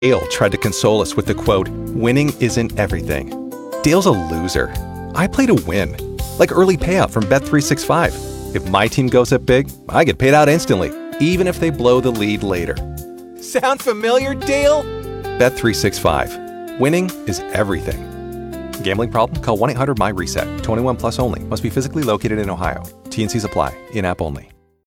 Dale tried to console us with the quote, "Winning isn't everything." Dale's a loser. I play to win. Like early payout from Bet365. If my team goes up big, I get paid out instantly, even if they blow the lead later. Sound familiar, Dale? Bet365. Winning is everything. Gambling problem? Call 1-800-MY-RESET. 21 plus only. Must be physically located in Ohio. T&Cs apply. In-app only.